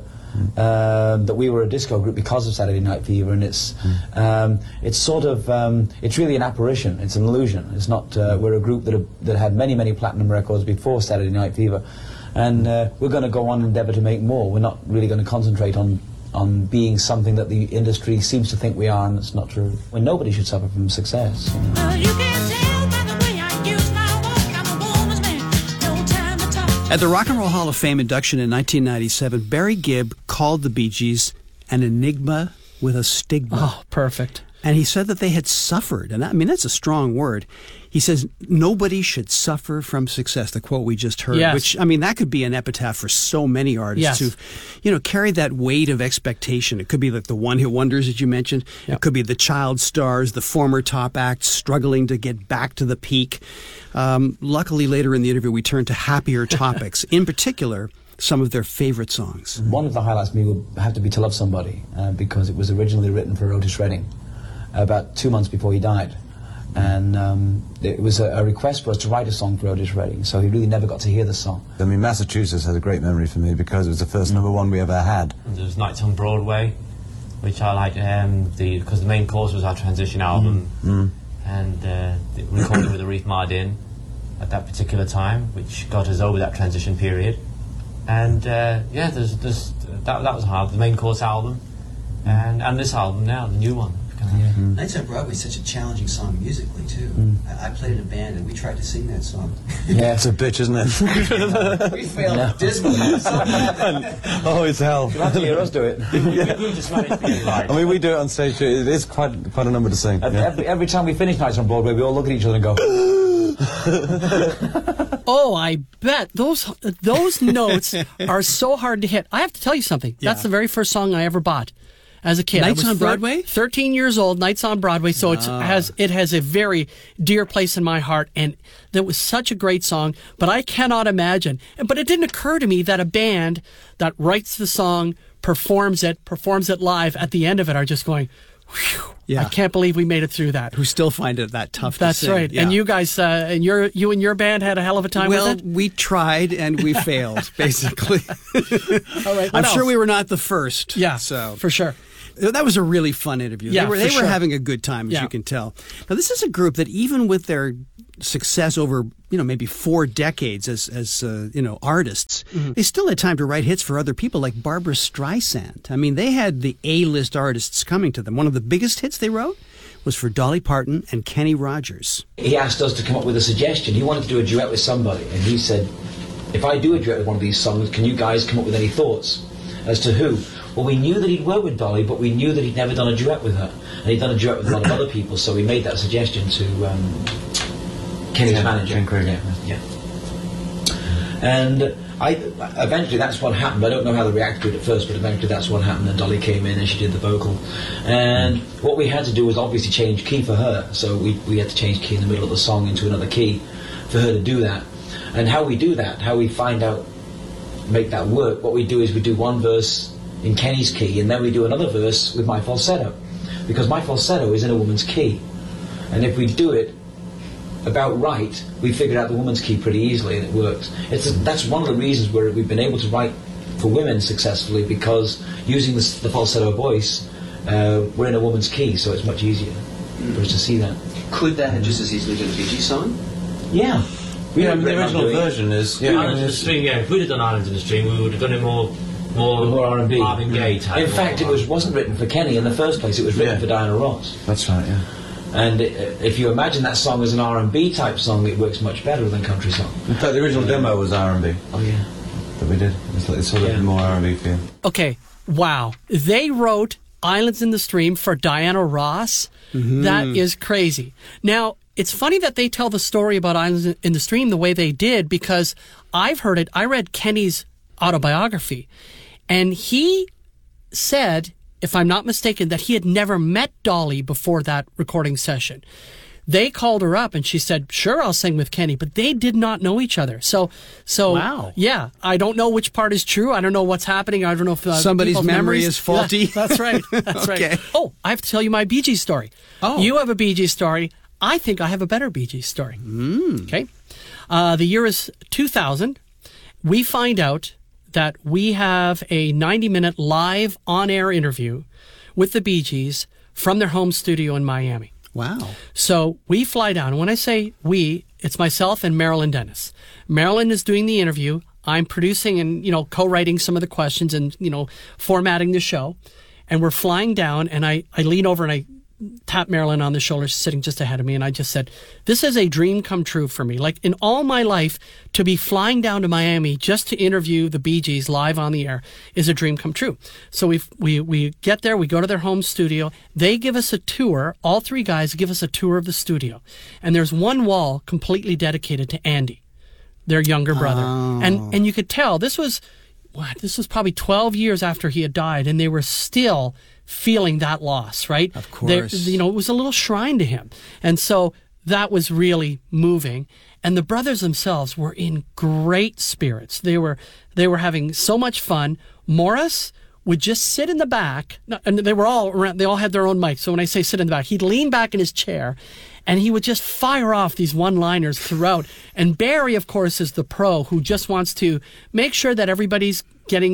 Um, that we were a disco group because of Saturday Night Fever, and it's mm. um, it's sort of um, it's really an apparition. It's an illusion. It's not. Uh, we're a group that have, that had many many platinum records before Saturday Night Fever, and uh, we're going to go on and endeavour to make more. We're not really going to concentrate on on being something that the industry seems to think we are, and it's not true. When nobody should suffer from success. You know? Well, you can tell by the way I use my walk, I'm a woman's man. No time to talk. At the Rock and Roll Hall of Fame induction in nineteen ninety-seven, Barry Gibb called the Bee Gees an enigma with a stigma. Oh, perfect. And he said that they had suffered, and that, I mean, that's a strong word. He says, nobody should suffer from success, the quote we just heard, yes. which, I mean, that could be an epitaph for so many artists yes. who've, you know, carried that weight of expectation. It could be like the one-hit wonders that you mentioned. Yep. It could be the child stars, the former top acts struggling to get back to the peak. Um, luckily, later in the interview, we turned to happier topics, in particular, some of their favorite songs. One of the highlights for me would have to be To Love Somebody, uh, because it was originally written for Otis Redding about two months before he died. And um, it was a, a request for us to write a song for Otis Redding, so he really never got to hear the song. I mean, Massachusetts has a great memory for me because it was the first mm. number one we ever had. There was Nights on Broadway, which I liked, um, the because the main course was our transition album. Mm. Mm. and uh, the recording with Arif Mardin at that particular time, which got us over that transition period. And uh, yeah, there's, there's, that, that was hard. The Main Course album, and, and this album now, the new one. Yeah. Mm. Nights on Broadway is such a challenging song musically too. Mm. I, I played in a band and we tried to sing that song. Yeah, it's a bitch, isn't it? We failed no. dismally. Oh, it's hell. You'll have to hear us do it. Yeah. I mean, we do it on stage too. It is quite quite a number to sing. Yeah. Every, every time we finish Nights on Broadway, we all look at each other and go. Oh, I bet those those notes are so hard to hit. I have to tell you something. Yeah. That's the very first song I ever bought as a kid. Nights I was on Broadway? thirteen years old, Nights on Broadway, so it Ah. has it has a very dear place in my heart, and that was such a great song, but I cannot imagine. But it didn't occur to me that a band that writes the song, performs it, performs it live, at the end of it are just going, whew, Yeah. I can't believe we made it through that. Who still find it that tough That's to sing. right. Yeah. And you guys, uh, and your, you and your band had a hell of a time well, with it? we tried and we failed, basically. All right, what I'm else? sure we were not the first. Yeah, so for sure. That was a really fun interview. Yeah, they were, for they were sure. having a good time, as Yeah. you can tell. Now, this is a group that even with their success over, you know, maybe four decades as, as uh, you know, artists, Mm-hmm. they still had time to write hits for other people like Barbra Streisand. I mean, they had the A-list artists coming to them. One of the biggest hits they wrote was for Dolly Parton and Kenny Rogers. He asked us to come up with a suggestion. He wanted to do a duet with somebody, and he said, if I do a duet with one of these songs, can you guys come up with any thoughts as to who? Well, we knew that he'd worked with Dolly, but we knew that he'd never done a duet with her. And he'd done a duet with a lot of other people, so we made that suggestion to um, Kenny's Ken- manager. Ken Krieger. Yeah. yeah. And I eventually that's what happened. I don't know how they reacted to it at first, but eventually that's what happened, and Dolly came in and she did the vocal. And what we had to do was obviously change key for her, so we, we had to change key in the middle of the song into another key for her to do that. And how we do that, how we find out, make that work, what we do is we do one verse in Kenny's key, and then we do another verse with my falsetto, because my falsetto is in a woman's key. And if we do it about right, we figured out the woman's key pretty easily, and it works. It's a, that's one of the reasons where we've been able to write for women successfully, because using the, the falsetto voice, uh, we're in a woman's key, so it's much easier for us to see that. Could that have just as easily been a Bee Gees song? Yeah. We yeah, the original version is... Yeah, Islands in the Stream, yeah. If we'd have done Islands in the Stream, we would have done it more... More, more R and B. Marvin Gaye type. In fact, it was, wasn't written for Kenny in the first place, it was written Yeah. for Diana Ross. That's right, yeah. And it, if you imagine that song as an R and B type song, it works much better than country song. In fact, the original demo was R and B. Oh, yeah. That we did. It's, like, it's sort of Yeah. more R and B feel. Okay, wow. They wrote Islands in the Stream for Diana Ross. Mm-hmm. That is crazy. Now, it's funny that they tell the story about Islands in the Stream the way they did, because I've heard it. I read Kenny's autobiography, and he said, if I'm not mistaken, that he had never met Dolly before that recording session. They called her up and she said, sure, I'll sing with Kenny, but they did not know each other. So, so, Wow. yeah, I don't know which part is true. I don't know what's happening. I don't know if uh, Somebody's people's memory memories- is faulty. Yeah, that's right. That's Okay. right. Oh, I have to tell you my Bee Gees story. Oh. You have a Bee Gees story. I think I have a better Bee Gees story. Mm. Okay. Uh, the year is two thousand. We find out that we have a ninety minute live on-air interview with the Bee Gees from their home studio in Miami. Wow. So we fly down. And when I say we, it's myself and Marilyn Dennis. Marilyn is doing the interview. I'm producing and, you know, co-writing some of the questions and, you know, formatting the show. And we're flying down, and I, I lean over and I tap Marilyn on the shoulder. She's sitting just ahead of me. And I just said, this is a dream come true for me. Like, in all my life, to be flying down to Miami just to interview the Bee Gees live on the air is a dream come true. So we we we get there. We go to their home studio. They give us a tour. All three guys give us a tour of the studio. And there's one wall completely dedicated to Andy, their younger brother. Oh. And and you could tell this was, what, this was probably twelve years after he had died, and they were still feeling that loss, right? Of course. They, you know, it was a little shrine to him. And so that was really moving. And the brothers themselves were in great spirits. They were they were having so much fun. Morris would just sit in the back, and they were all around, they all had their own mics. So when I say sit in the back, he'd lean back in his chair and he would just fire off these one-liners throughout. And Barry, of course, is the pro who just wants to make sure that everybody's getting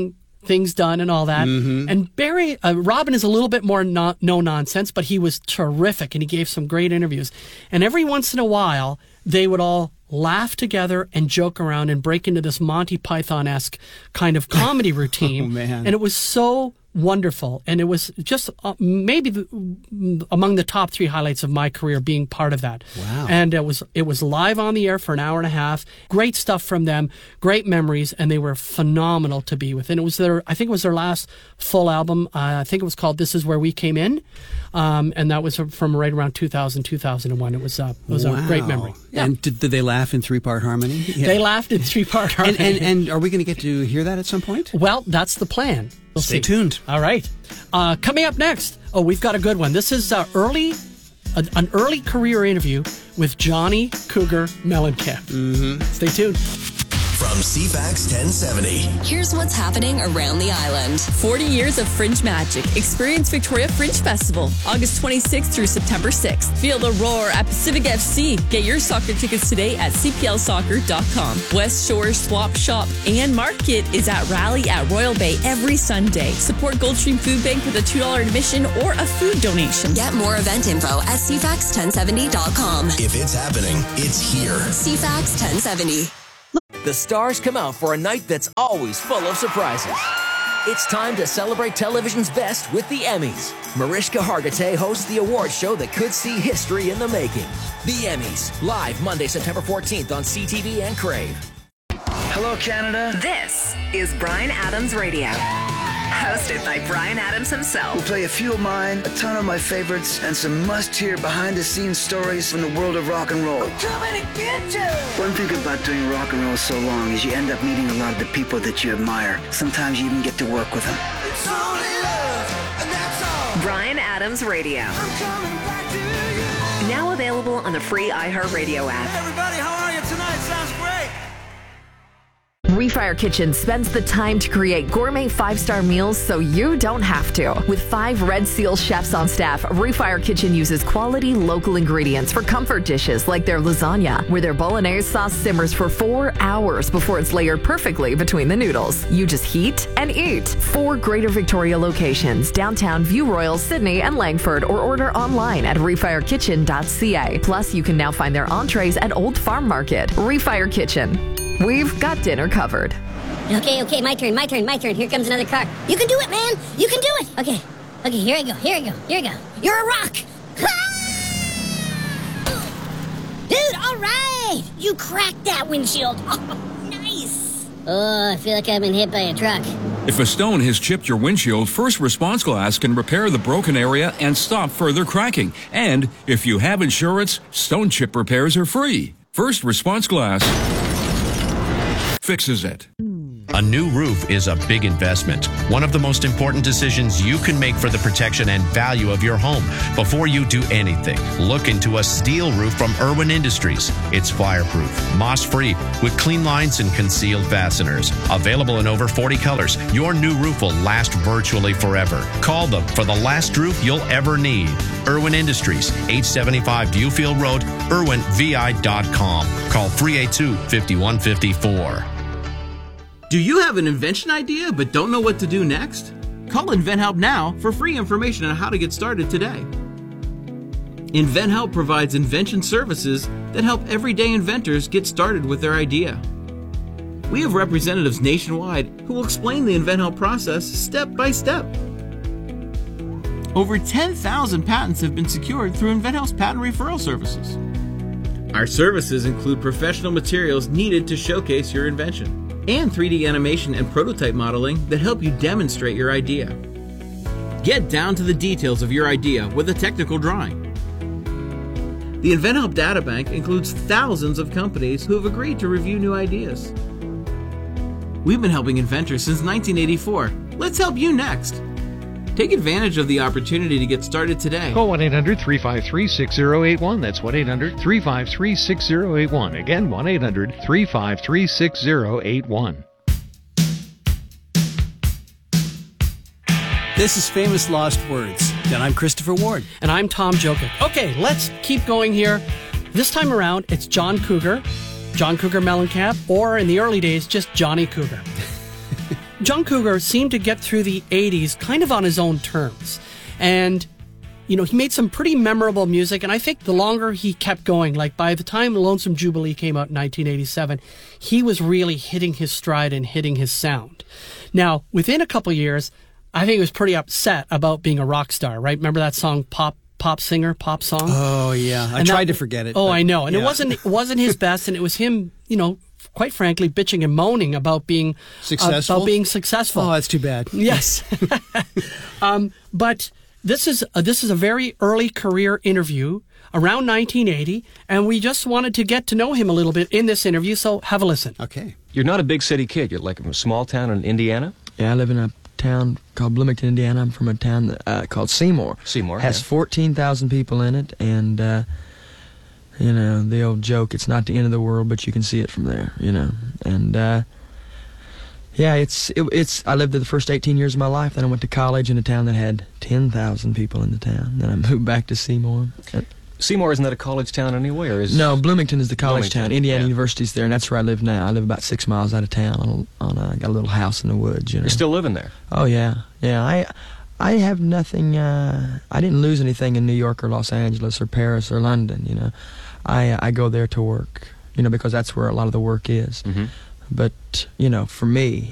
things done and all that. Mm-hmm. And Barry, uh, Robin is a little bit more no, no nonsense, but he was terrific and he gave some great interviews. And every once in a while, they would all laugh together and joke around and break into this Monty Python-esque kind of comedy routine. Oh, man. And it was so wonderful. And it was just uh, maybe the, among the top three highlights of my career being part of that. Wow. And it was it was live on the air for an hour and a half. Great stuff from them. Great memories. And they were phenomenal to be with. And it was their, I think it was their last full album. Uh, I think it was called This Is Where We Came In. Um, and that was from right around two thousand, two thousand one. It was, uh, it was wow. a great memory. Yeah. And did, did they laugh in three-part harmony? Yeah. They laughed in three-part harmony. And, and, and are we going to get to hear that at some point? Well, that's the plan. We'll Stay see. tuned. All right. Uh, coming up next, oh, we've got a good one. This is uh, early, uh, an early career interview with Johnny Cougar Mellencamp. Mm-hmm. Stay tuned. From C FAX ten seventy. Here's what's happening around the island. forty years of Fringe magic. Experience Victoria Fringe Festival, August twenty-sixth through September sixth. Feel the roar at Pacific F C. Get your soccer tickets today at c p l soccer dot com. West Shore Swap Shop and Market is at Rally at Royal Bay every Sunday. Support Goldstream Food Bank with a two dollars admission or a food donation. Get more event info at c fax ten seventy dot com. If it's happening, it's here. C FAX ten seventy. The stars come out for a night that's always full of surprises. It's time to celebrate television's best with the Emmys. Mariska Hargitay hosts the award show that could see history in the making. The Emmys, live Monday, September fourteenth on C T V and Crave. Hello, Canada. This is Bryan Adams Radio. Hosted by Bryan Adams himself. We'll play a few of mine, a ton of my favorites, and some must-hear behind-the-scenes stories from the world of rock and roll. We're coming to get you! One thing about doing rock and roll so long is you end up meeting a lot of the people that you admire. Sometimes you even get to work with them. It's only love, and that's all. Bryan Adams Radio. I'm coming back to you. Now available on the free iHeartRadio app. Hey everybody, how are you tonight? Sounds great. Refire Kitchen spends the time to create gourmet five-star meals so you don't have to. With five Red Seal chefs on staff, Refire Kitchen uses quality local ingredients for comfort dishes like their lasagna, where their bolognese sauce simmers for four hours before it's layered perfectly between the noodles. You just heat and eat. Four Greater Victoria locations, downtown, View Royal, Sydney, and Langford, or order online at refire kitchen dot c a. Plus, you can now find their entrees at Old Farm Market. Refire Kitchen. We've got dinner covered. Okay, okay, my turn, my turn, my turn. Here comes another car. You can do it, man. You can do it. Okay, okay, here I go, here I go, here I go. You're a rock. Dude, all right. You cracked that windshield. Oh, nice. Oh, I feel like I've been hit by a truck. If a stone has chipped your windshield, First Response Glass can repair the broken area and stop further cracking. And if you have insurance, stone chip repairs are free. First Response Glass fixes it. A new roof is a big investment. One of the most important decisions you can make for the protection and value of your home. Before you do anything, look into a steel roof from Irwin Industries. It's fireproof, moss-free, with clean lines and concealed fasteners. Available in over forty colors, your new roof will last virtually forever. Call them for the last roof you'll ever need. Irwin Industries, eight seventy-five Viewfield Road, irwin v i dot com. Call three eight two, five one five four. Do you have an invention idea but don't know what to do next? Call InventHelp now for free information on how to get started today. InventHelp provides invention services that help everyday inventors get started with their idea. We have representatives nationwide who will explain the InventHelp process step by step. Over ten thousand patents have been secured through InventHelp's patent referral services. Our services include professional materials needed to showcase your invention, and three D animation and prototype modeling that help you demonstrate your idea. Get down to the details of your idea with a technical drawing. The InventHelp Databank includes thousands of companies who have agreed to review new ideas. We've been helping inventors since nineteen eighty-four. Let's help you next. Take advantage of the opportunity to get started today. Call one eight hundred, three five three, six zero eight one. That's one eight hundred, three five three, six zero eight one. Again, one eight hundred, three five three, six zero eight one. This is Famous Lost Words, and I'm Christopher Ward. And I'm Tom Jokic. Okay, let's keep going here. This time around, it's John Cougar, John Cougar Mellencamp, or in the early days, just Johnny Cougar. John Cougar seemed to get through the eighties kind of on his own terms. And, you know, he made some pretty memorable music, and I think the longer he kept going, like by the time Lonesome Jubilee came out in nineteen eighty-seven, he was really hitting his stride and hitting his sound. Now, within a couple years, I think he was pretty upset about being a rock star, right? Remember that song, Pop Pop Singer, Pop Song? Oh, yeah. I And tried that- to forget it. Oh, but- I know. And yeah. it wasn't it wasn't his best, and it was him, you know, quite frankly, bitching and moaning about being Successful? about being successful. Oh, that's too bad. Yes. um, but this is uh, this is a very early career interview around nineteen eighty, and we just wanted to get to know him a little bit in this interview. So have a listen. Okay. You're not a big city kid. You're like from a small town in Indiana? Yeah, I live in a town called Bloomington, Indiana. I'm from a town uh, called Seymour. Seymour, Has yeah. fourteen thousand people in it, and, uh, you know, the old joke, it's not the end of the world, but you can see it from there, you know. And, uh, yeah, it's, it, it's, I lived there the first eighteen years of my life. Then I went to college in a town that had ten thousand people in the town. Then I moved back to Seymour. Seymour isn't that a college town anyway, or is... No, Bloomington is the college Bloomington, town. Indiana yeah. University's there, and that's where I live now. I live about six miles out of town. On, a, on a, got a little house in the woods. You know. You're still living there? Oh yeah, yeah. I, I have nothing. Uh, I didn't lose anything in New York or Los Angeles or Paris or London. You know, I I go there to work. You know, because that's where a lot of the work is. Mm-hmm. But you know, for me,